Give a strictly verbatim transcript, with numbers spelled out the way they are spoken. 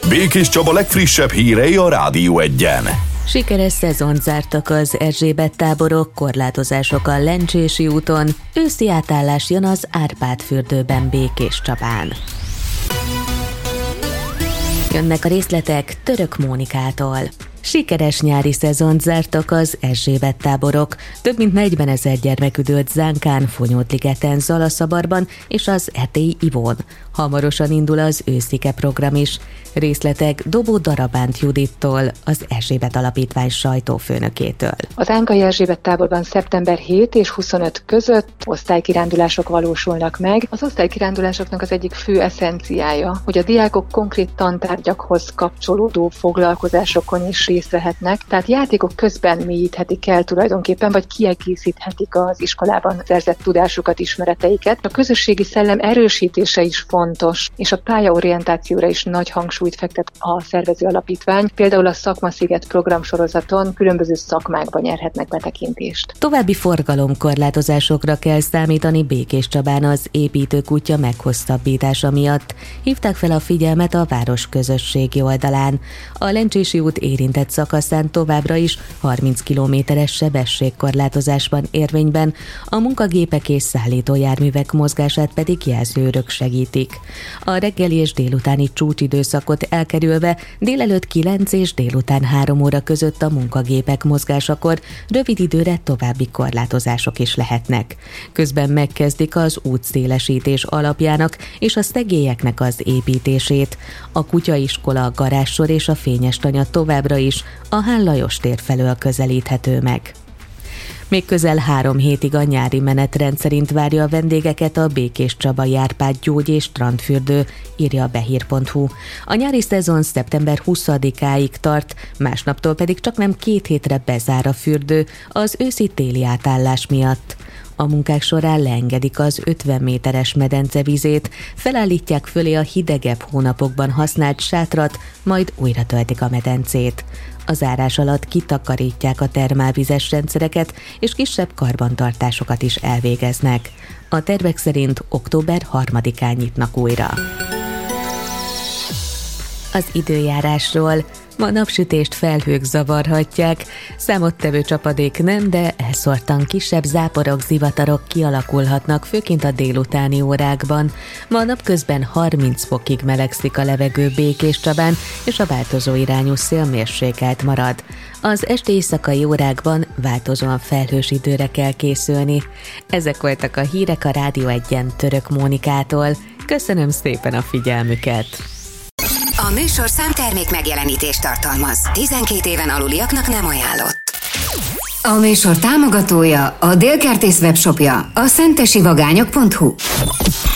Békés Csaba legfrissebb hírei a Rádió Egyen. Sikeres szezont zártak az Erzsébet táborok, korlátozások a Lencsési úton, őszi átállás jön az Árpád-fürdőben Békés Csabán. Jönnek a részletek Török Mónikától. Sikeres nyári szezont zártak az Erzsébet táborok. Több mint negyvenezer gyermek üdült Zánkán, Fonyódligeten, Zalaszabarban és az Erdélyi Ivón. Hamarosan indul az őszike program is. Részletek Dobó Darabánt Judittól, az Erzsébet Alapítvány sajtófőnökétől. Az Ánkai Erzsébet táborban szeptember hetedike és huszonötödike között osztálykirándulások valósulnak meg. Az osztálykirándulásoknak az egyik fő eszenciája, hogy a diákok konkrét tantárgyakhoz kapcsolódó foglalkozásokon is részt vehetnek, tehát játékok közben mélyíthetik el tulajdonképpen, vagy kiegészíthetik az iskolában szerzett tudásukat, ismereteiket. A közösségi szellem erősítése is fontos, és a pályaorientációra is nagy hangsúlyt fektet a szervező alapítvány. Például a Szakmasziget programsorozaton különböző szakmákban nyerhetnek betekintést. További forgalomkorlátozásokra kell számítani Békés Csabán az építőkútja meghosszabbítása miatt. Hívták fel a figyelmet a város közösségi oldalán. A Lencsési út érintett szakaszán továbbra is harminc kilométeres sebességkorlátozás van érvényben, a munkagépek és szállítójárművek mozgását pedig jelzőrök segítik. A reggeli és délutáni csúcsidőszakot elkerülve délelőtt kilenc és délután három óra között a munkagépek mozgásakor rövid időre további korlátozások is lehetnek. Közben megkezdik az útszélesítés alapjának és a szegélyeknek az építését. A kutyaiskola, a garázssor és a Fényes-tanya továbbra is a Hán Lajos tér felől közelíthető meg. Még közel három hétig a nyári menetrend szerint várja a vendégeket a Békés Csabai Árpád gyógy- és strandfürdő, írja a behír pont hu. A nyári szezon szeptember huszadikáig tart, másnaptól pedig csaknem két hétre bezár a fürdő az őszi-téli átállás miatt. A munkák során leengedik az ötven méteres medence vizét, felállítják fölé a hidegebb hónapokban használt sátrat, majd újra töltik a medencét. A zárás alatt kitakarítják a termálvizes rendszereket, és kisebb karbantartásokat is elvégeznek. A tervek szerint október harmadikán nyitnak újra. Az időjárásról. Ma napsütést felhők zavarhatják, számottevő csapadék nem, de elszórtan kisebb záporok, zivatarok kialakulhatnak, főként a délutáni órákban. Ma napközben harminc fokig melegszik a levegő Békés Csabán, és a változó irányú szél mérsékelt marad. Az esti éjszakai órákban változóan felhős időre kell készülni. Ezek voltak a hírek a Rádió Egyen Török Mónikától. Köszönöm szépen a figyelmüket! A műsor számtermék megjelenítést tartalmaz. tizenkét éven aluliaknak nem ajánlott. A műsor támogatója, a Délkertész webshopja, a szentesi vagányok pont hu.